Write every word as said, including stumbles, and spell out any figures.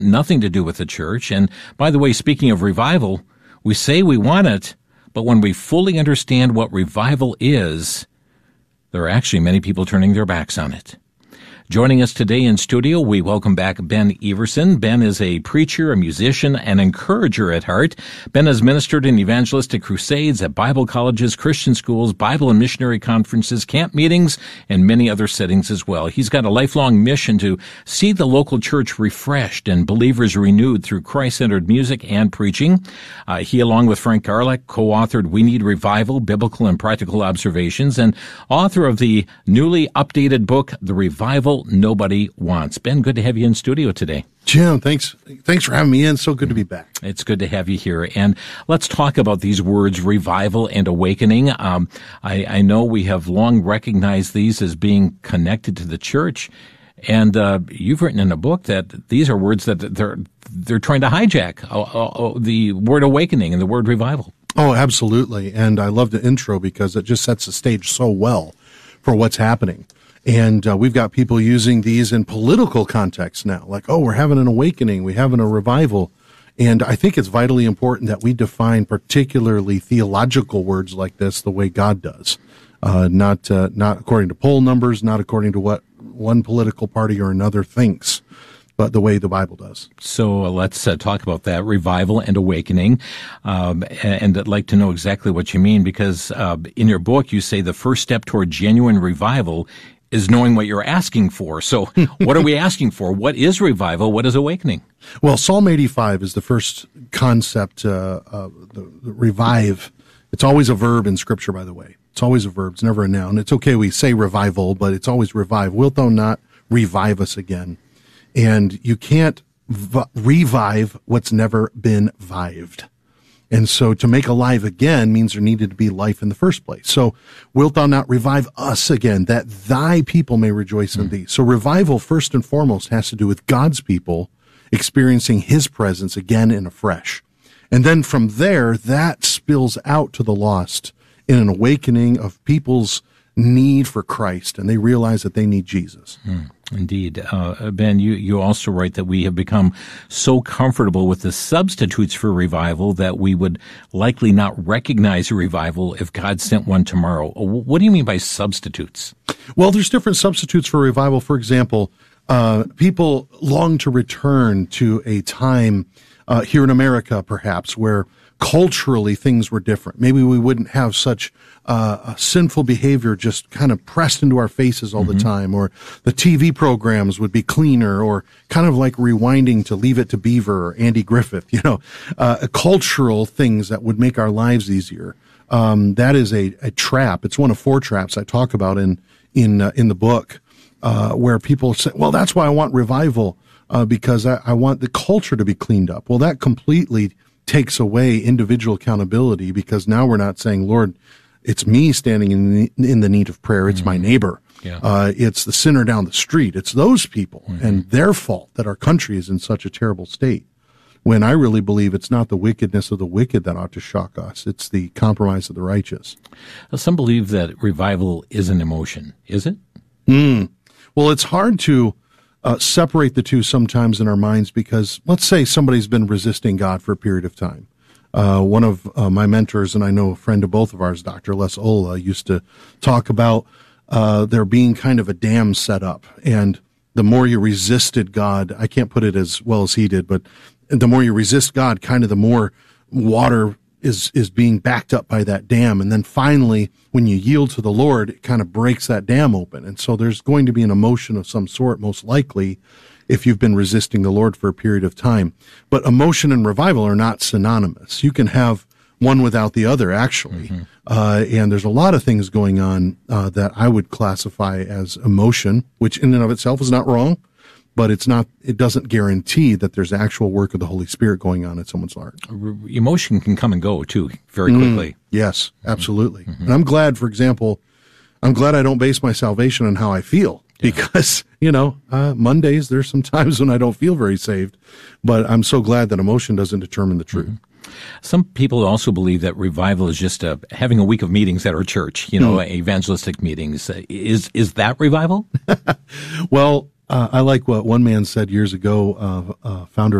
nothing to do with the church. And by the way, speaking of revival, we say we want it, but when we fully understand what revival is, there are actually many people turning their backs on it. Joining us today in studio, we welcome back Ben Everson. Ben is a preacher, a musician, an encourager at heart. Ben has ministered in evangelistic crusades at Bible colleges, Christian schools, Bible and missionary conferences, camp meetings, and many other settings as well. He's got a lifelong mission to see the local church refreshed and believers renewed through Christ-centered music and preaching. Uh, he, along with Frank Garlick, co-authored We Need Revival, Biblical and Practical Observations, and author of the newly updated book, The Revival Nobody Wants. Ben, good to have you in studio today. Jim, thanks thanks for having me in. So good to be back. It's good to have you here. And let's talk about these words, revival and awakening. Um, I, I know we have long recognized these as being connected to the church. And uh, you've written in a book that these are words that they're they're trying to hijack, uh, uh, the word awakening and the word revival. Oh, absolutely. And I love the intro because it just sets the stage so well for what's happening. And uh, we've got people using these in political context now, like, oh, we're having an awakening, we're having a revival. And I think it's vitally important that we define particularly theological words like this the way God does, uh, not uh, not according to poll numbers, not according to what one political party or another thinks, but the way the Bible does. So uh, let's uh, talk about that, revival and awakening. Um, and I'd like to know exactly what you mean, because uh, in your book you say the first step toward genuine revival is knowing what you're asking for. So what are we asking for? What is revival? What is awakening? Well, Psalm eighty-five is the first concept, uh, uh, the, the revive. It's always a verb in Scripture, by the way. It's always a verb. It's never a noun. It's okay we say revival, but it's always revive. Wilt thou not revive us again? And you can't v- revive what's never been vived. And so to make alive again means there needed to be life in the first place. So wilt thou not revive us again, that thy people may rejoice in thee? So revival, first and foremost, has to do with God's people experiencing his presence again and afresh. And then from there, that spills out to the lost in an awakening of people's need for Christ, and they realize that they need Jesus. Hmm. Indeed. Uh, Ben, you, you also write that we have become so comfortable with the substitutes for revival that we would likely not recognize a revival if God sent one tomorrow. What do you mean by substitutes? Well, there's different substitutes for revival. For example, uh, people long to return to a time uh, here in America, perhaps, where culturally things were different. Maybe we wouldn't have such uh, sinful behavior just kind of pressed into our faces all mm-hmm. the time, or the T V programs would be cleaner, or kind of like rewinding to Leave It to Beaver or Andy Griffith, you know, uh, cultural things that would make our lives easier. Um, that is a, a trap. It's one of four traps I talk about in in uh, in the book, uh, where people say, well, that's why I want revival, uh, because I, I want the culture to be cleaned up. Well, that completely takes away individual accountability, because now we're not saying, Lord, it's me standing in the, in the need of prayer. It's mm-hmm. my neighbor. Yeah. Uh, it's the sinner down the street. It's those people mm-hmm. and their fault that our country is in such a terrible state. When I really believe it's not the wickedness of the wicked that ought to shock us. It's the compromise of the righteous. Well, some believe that revival is an emotion. Is it? Mm. Well, it's hard to Uh, separate the two sometimes in our minds, because let's say somebody's been resisting God for a period of time. Uh, one of uh, my mentors, and I know a friend of both of ours, Doctor Les Ola, used to talk about uh, there being kind of a dam set up. And the more you resisted God, I can't put it as well as he did, but the more you resist God, kind of the more water is is being backed up by that dam. And then finally, when you yield to the Lord, it kind of breaks that dam open. And so there's going to be an emotion of some sort, most likely, if you've been resisting the Lord for a period of time. But emotion and revival are not synonymous. You can have one without the other, actually. Mm-hmm. Uh, and there's a lot of things going on uh, that I would classify as emotion, which in and of itself is not wrong. But it's not, it doesn't guarantee that there's actual work of the Holy Spirit going on in someone's heart. Emotion can come and go, too, very quickly. Mm, yes, absolutely. Mm-hmm. And I'm glad, for example, I'm glad I don't base my salvation on how I feel. Yeah. Because, you know, uh, Mondays, there's some times when I don't feel very saved. But I'm so glad that emotion doesn't determine the truth. Mm-hmm. Some people also believe that revival is just a, having a week of meetings at our church, you know, mm. evangelistic meetings. Is, is that revival? Well, Uh, I like what one man said years ago, uh, uh, founder